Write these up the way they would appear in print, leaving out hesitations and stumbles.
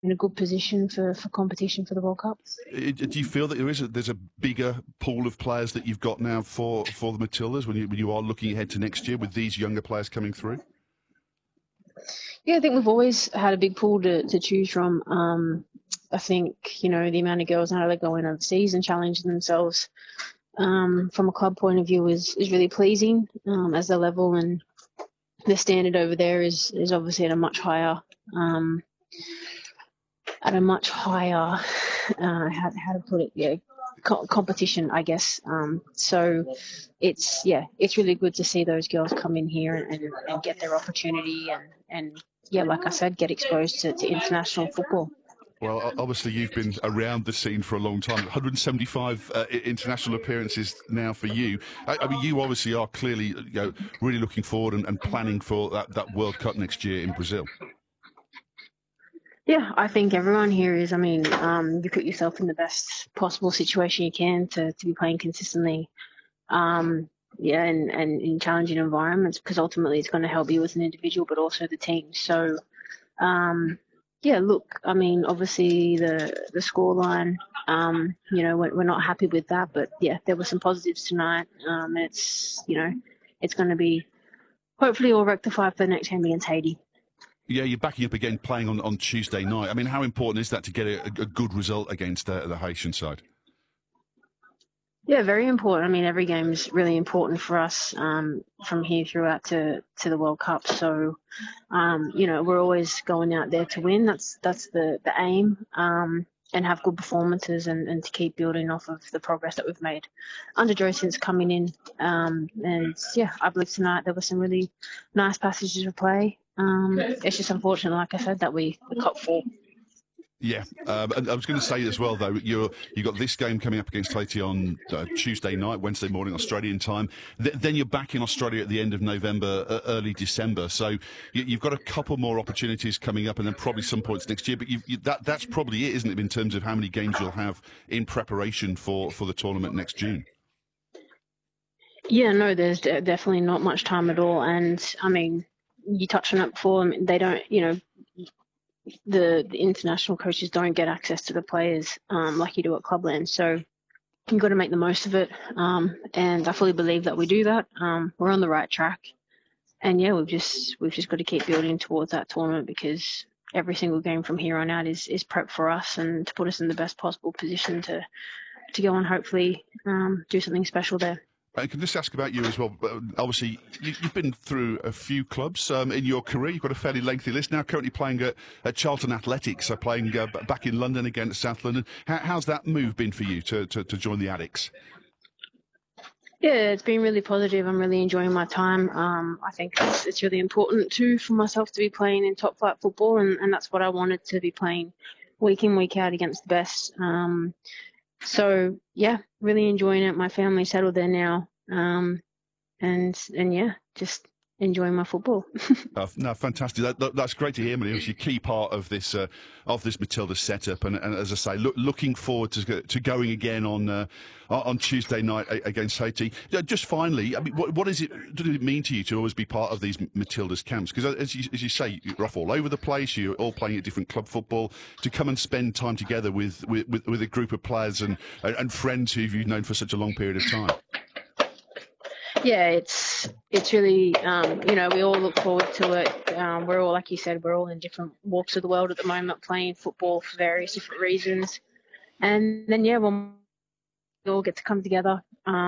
in a good position for competition for the World Cup. Do you feel that there's a bigger pool of players that you've got now for the Matildas when you are looking ahead to next year with these younger players coming through? Yeah, I think we've always had a big pool to choose from. I think, the amount of girls now that go in overseas and challenge themselves from a club point of view is really pleasing, as the level and the standard over there is obviously at a much higher how to put it, competition, I guess. So it's really good to see those girls come in here and get their opportunity and like I said, get exposed to international football. Well, obviously you've been around the scene for a long time. 175 international appearances now for you. I mean, you obviously are clearly really looking forward and planning for that World Cup next year in Brazil. Yeah, I think everyone here is. I mean, you put yourself in the best possible situation you can to be playing consistently. And in challenging environments, because ultimately it's going to help you as an individual, but also the team. So, look, I mean, obviously the scoreline, we're not happy with that, but there were some positives tonight. It's going to be hopefully all rectified for the next game against Haiti. Yeah, you're backing up again, playing on Tuesday night. I mean, how important is that to get a good result against the Haitian side? Yeah, very important. I mean, every game is really important for us from here throughout to the World Cup. So, we're always going out there to win. That's the aim, and have good performances and to keep building off of the progress that we've made under Joe since coming in. I believe tonight there were some really nice passages of play. It's just unfortunate, like I said, that we cut full. Yeah, and I was going to say as well, though, you got this game coming up against Haiti on Tuesday night, Wednesday morning Australian time. Then you're back in Australia at the end of November, early December. So you've got a couple more opportunities coming up, and then probably some points next year. But that's probably it, isn't it, in terms of how many games you'll have in preparation for the tournament next June? Yeah, no, there's definitely not much time at all. And I mean, you touched on it before. I mean, they don't, the international coaches don't get access to the players like you do at Clubland. So you've got to make the most of it. And I fully believe that we do that. We're on the right track. And we've just got to keep building towards that tournament, because every single game from here on out is prep for us and to put us in the best possible position to go and hopefully do something special there. I can just ask about you as well. Obviously, you've been through a few clubs in your career. You've got a fairly lengthy list now. Currently playing at Charlton Athletics, so playing back in London again at South London. How's that move been for you to join the Addicts? Yeah, it's been really positive. I'm really enjoying my time. I think it's really important too for myself to be playing in top flight football, and that's what I wanted, to be playing week in, week out against the best. So really enjoying it. My family's settled there now, and just enjoying my football. No, fantastic. That's great to hear, Melanie. It's a key part of this Matilda setup, and as I say, looking forward to going again on Tuesday night against Haiti. Just finally, I mean, what does it mean to you to always be part of these Matildas camps? Because as you say, you're off all over the place. You're all playing at different club football. To come and spend time together with a group of players and friends who you've known for such a long period of time. Yeah, it's really, we all look forward to it. We're all, like you said, we're all in different walks of the world at the moment, playing football for various different reasons. And then, when we all get to come together,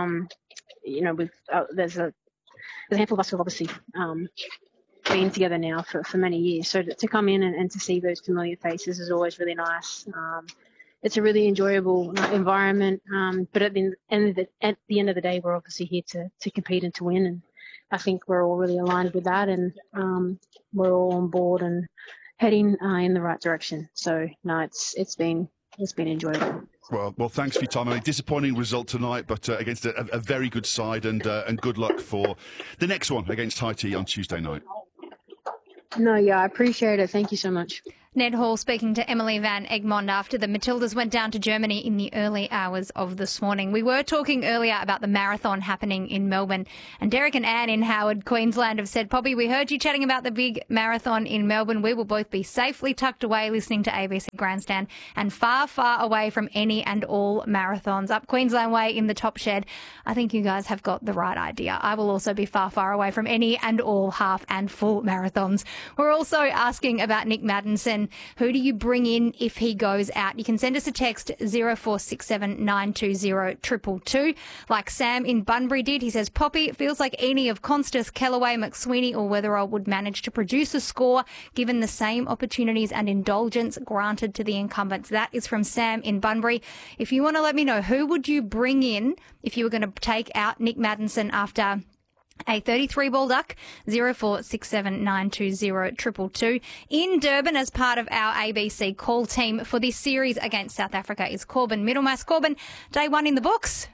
there's a handful of us who've obviously been together now for many years. So to come in and to see those familiar faces is always really nice. It's a really enjoyable environment, but at the end of the day, we're obviously here to compete and to win, and I think we're all really aligned with that, and we're all on board and heading in the right direction. So no, it's been enjoyable. Well, thanks for your time. A disappointing result tonight, but against a very good side, and good luck for the next one against Haiti on Tuesday night. No, I appreciate it. Thank you so much. Ned Hall speaking to Emily Van Egmond after the Matildas went down to Germany in the early hours of this morning. We were talking earlier about the marathon happening in Melbourne, and Derek and Anne in Howard, Queensland have said, Poppy, we heard you chatting about the big marathon in Melbourne. We will both be safely tucked away listening to ABC Grandstand and far, far away from any and all marathons. Up Queensland Way in the top shed. I think you guys have got the right idea. I will also be far, far away from any and all half and full marathons. We're also asking about Nick Maddinson. Who do you bring in if he goes out? You can send us a text 0467 920 222 like Sam in Bunbury did. He says, Poppy, it feels like any of Constas, Kellaway, McSweeney or Weatherall would manage to produce a score given the same opportunities and indulgence granted to the incumbents. That is from Sam in Bunbury. If you want to let me know, who would you bring in if you were going to take out Nick Maddinson after a 33-ball duck, 0467 920 222. In Durban, as part of our ABC call team for this series against South Africa, is Corbin Middlemass. Corbin, day one in the books.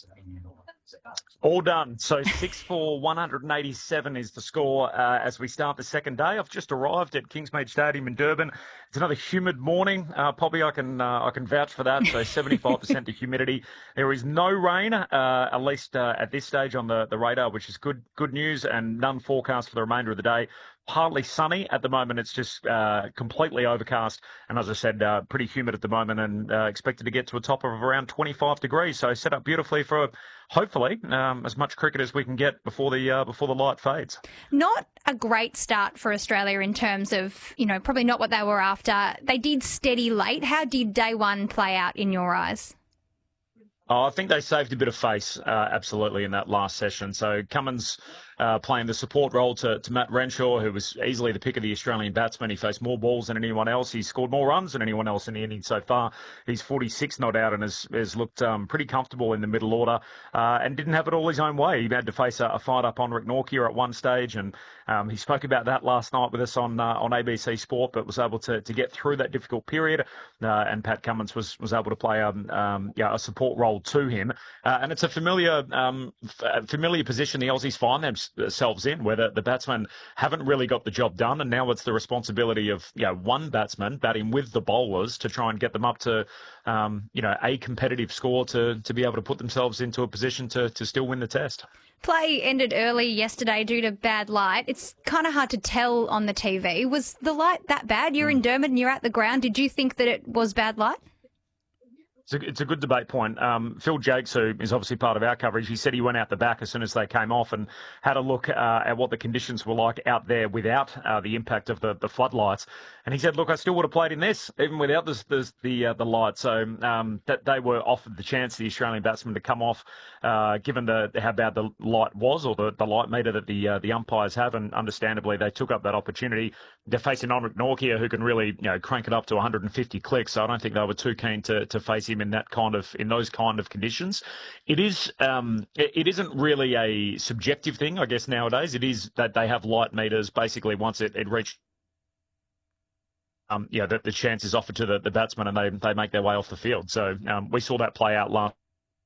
All done. So 6-4-187 is the score as we start the second day. I've just arrived at Kingsmead Stadium in Durban. It's another humid morning. Poppy, I can vouch for that. So 75% the humidity. There is no rain, at least at this stage on the radar, which is good news, and none forecast for the remainder of the day. Partly sunny at the moment. It's just completely overcast. And as I said, pretty humid at the moment and expected to get to a top of around 25 degrees. So set up beautifully for hopefully as much cricket as we can get before the light fades. Not a great start for Australia in terms of, probably not what they were after. They did steady late. How did day one play out in your eyes? Oh, I think they saved a bit of face, absolutely, in that last session. So Cummins playing the support role to Matt Renshaw, who was easily the pick of the Australian batsman. He faced more balls than anyone else. He scored more runs than anyone else in the innings so far. He's 46 not out and has looked pretty comfortable in the middle order and didn't have it all his own way. He had to face a fight-up on Rick Norkia at one stage, and he spoke about that last night with us on ABC Sport, but was able to get through that difficult period. And Pat Cummins was able to play a support role to him. And it's a familiar position the Aussies find themselves in, where the batsmen haven't really got the job done, and now it's the responsibility of one batsman batting with the bowlers to try and get them up to a competitive score to be able to put themselves into a position to still win the test. Play ended early yesterday due to bad light. It's kind of hard to tell on the TV. Was the light that bad? You're in Durban and you're at the ground. Did you think that it was bad light? It's a good debate point. Phil Jakes, who is obviously part of our coverage, he said he went out the back as soon as they came off and had a look at what the conditions were like out there without the impact of the floodlights. And he said, look, I still would have played in this, even without the light. So that they were offered the chance, the Australian batsmen, to come off, given how bad the light was, or the light meter that the umpires have. And understandably, they took up that opportunity. They're facing Onric Norkia, who can really crank it up to 150 clicks. So I don't think they were too keen to face him in those kind of conditions. It isn't really a subjective thing, I guess, nowadays. It is that they have light meters basically once it reached the chance is offered to the batsman and they make their way off the field. So we saw that play out last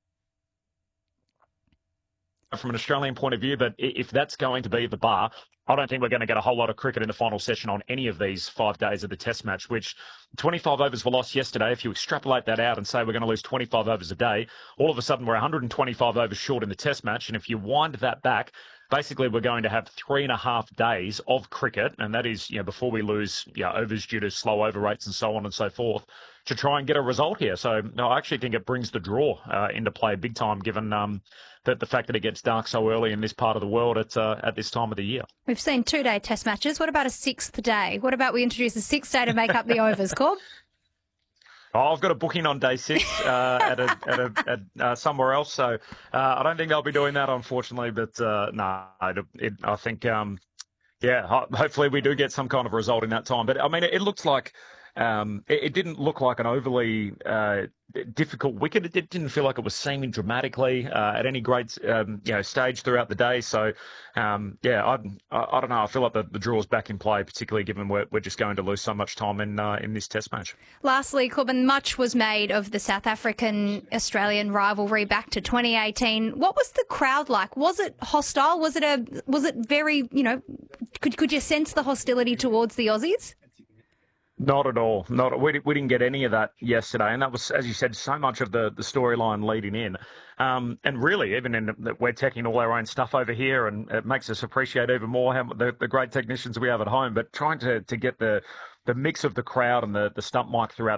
from an Australian point of view, but if that's going to be the bar, I don't think we're going to get a whole lot of cricket in the final session on any of these 5 days of the Test match, which 25 overs were lost yesterday. If you extrapolate that out and say we're going to lose 25 overs a day, all of a sudden we're 125 overs short in the Test match. And if you wind that back, basically we're going to have 3.5 days of cricket, and that is before we lose overs due to slow over rates and so on and so forth, to try and get a result here. So I actually think it brings the draw into play big time, given the fact that it gets dark so early in this part of the world at this time of the year. We've seen 2-day Test matches. What about a 6th day? What about we introduce a 6th day to make up the overs, Corb? Oh, I've got a booking on day 6 at somewhere else, so I don't think they'll be doing that, unfortunately. But I think hopefully we do get some kind of result in that time. But I mean, it looks like it didn't look like an overly difficult wicket. It didn't feel like it was seaming dramatically at any great stage throughout the day. So I don't know. I feel like the draw's back in play, particularly given we're just going to lose so much time in this Test match. Lastly, Corbin, much was made of the South African-Australian rivalry back to 2018. What was the crowd like? Was it hostile? Was it very, could you sense the hostility towards the Aussies? Not at all. We didn't get any of that yesterday, and that was, as you said, so much of the storyline leading in. And really, even in that we're teching all our own stuff over here, and it makes us appreciate even more the great technicians we have at home. But trying to get the mix of the crowd and the stump mic throughout